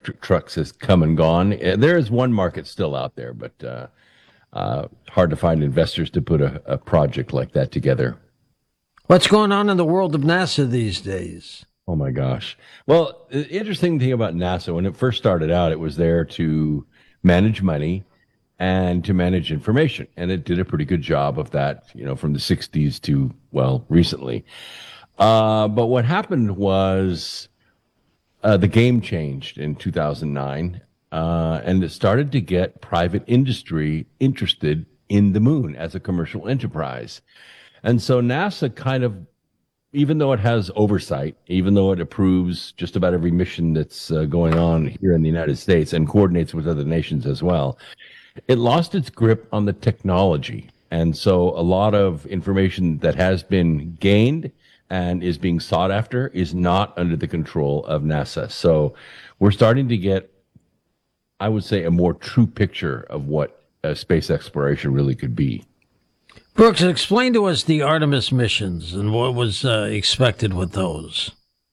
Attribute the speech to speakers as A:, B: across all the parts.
A: electric trucks has come and gone. There is one market still out there, but hard to find investors to put a project like that together.
B: What's going on in the world of NASA these days?
A: Oh my gosh. Well, the interesting thing about NASA, when it first started out, it was there to manage money and to manage information. And it did a pretty good job of that, from the 60s to, well, recently. But what happened was the game changed in 2009, and it started to get private industry interested in the moon as a commercial enterprise. And so NASA kind of, even though it has oversight, even though it approves just about every mission that's going on here in the United States and coordinates with other nations as well, it lost its grip on the technology. And so a lot of information that has been gained and is being sought after is not under the control of NASA. So we're starting to get, I would say, a more true picture of what space exploration really could be.
B: Brooks, explain to us the Artemis missions and what was expected with those.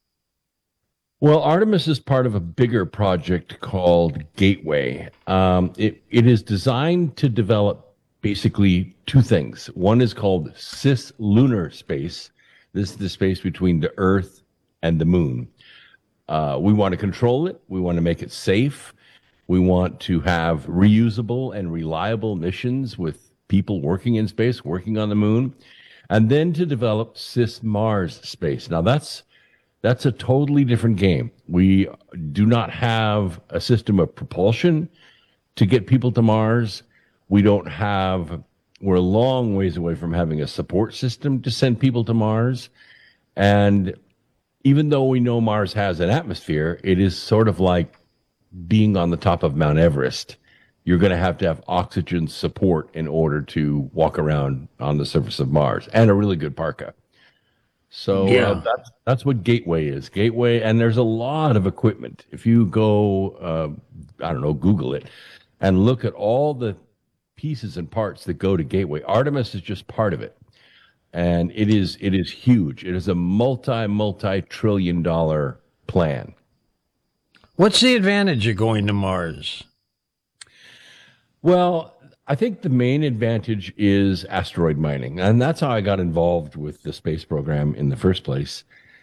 A: Well, Artemis is part of a bigger project called Gateway. It is designed to develop basically two things. One is called cislunar space. This is the space between the Earth and the moon. We want to control it. We want to make it safe. We want to have reusable and reliable missions with people working in space, working on the moon, and then to develop cis-Mars space. Now, that's a totally different game. We do not have a system of propulsion to get people to Mars. We're a long ways away from having a support system to send people to Mars. And even though we know Mars has an atmosphere, it is sort of like being on the top of Mount Everest. You're going to have oxygen support in order to walk around on the surface of Mars, and a really good parka. So
B: Yeah.
A: that's what Gateway is. Gateway, and there's a lot of equipment. If you go, I don't know, Google it, and look at all the pieces and parts that go to Gateway. Artemis is just part of it, and it is huge. It is a multi-trillion-dollar plan.
B: What's the advantage of going to Mars?
A: Well, I think the main advantage is asteroid mining, and that's how I got involved with the space program in the first place.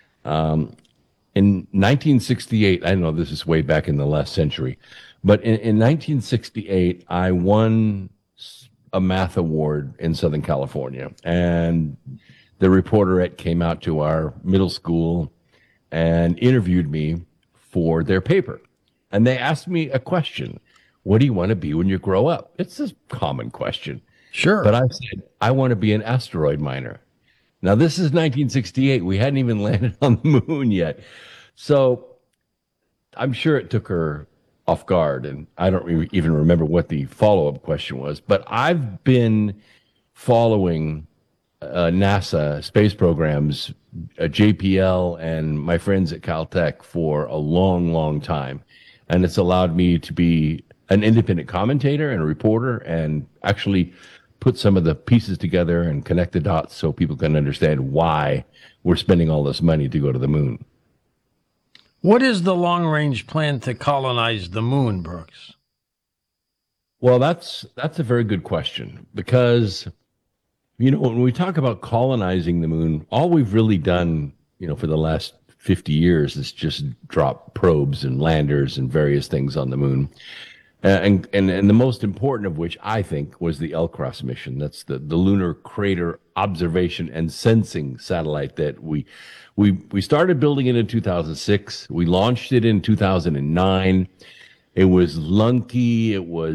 A: In 1968, I know this is way back in the last century, but in 1968, I won a math award in Southern California, and the reporterette came out to our middle school and interviewed me for their paper. And they asked me a question. What do you want to be when you grow up? It's a common question.
B: Sure.
A: But I said, I want to be an asteroid miner. Now, this is 1968. We hadn't even landed on the moon yet. So I'm sure it took her off guard. And I don't even remember what the follow-up question was. But I've been following NASA space programs, JPL, and my friends at Caltech for a long, long time. And it's allowed me to be an independent commentator and a reporter and actually put some of the pieces together and connect the dots so people can understand why we're spending all this money to go to the moon.
B: What is the long-range plan to colonize the moon, Brooks?
A: Well, that's a very good question because, when we talk about colonizing the moon, all we've really done, for the last 50 years is just drop probes and landers and various things on the moon. And the most important of which, I think, was the LCROSS mission. That's the Lunar Crater Observation and Sensing Satellite that we started building it in 2006. We launched it in 2009. It was lunky.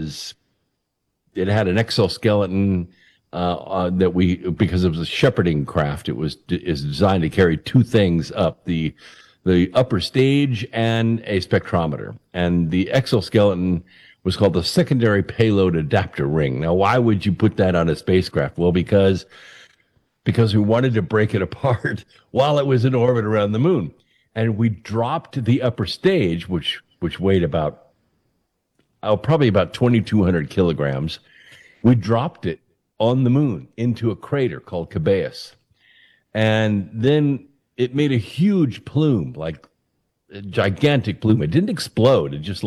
A: It had an exoskeleton because it was a shepherding craft. Is designed to carry two things up, the upper stage and a spectrometer. And the exoskeleton was called the Secondary Payload Adapter Ring. Now, why would you put that on a spacecraft? Well, because we wanted to break it apart while it was in orbit around the moon. And we dropped the upper stage, which weighed probably about 2,200 kilograms. We dropped it on the moon into a crater called Cabeus. And then it made a huge plume, like a gigantic plume. It didn't explode. It just